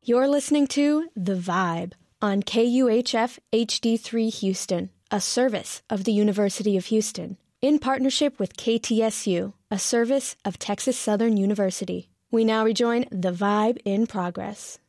You're listening to The Vibe on KUHF HD3 Houston, a service of the University of Houston, in partnership with KTSU, a service of Texas Southern University. We now rejoin The Vibe in progress.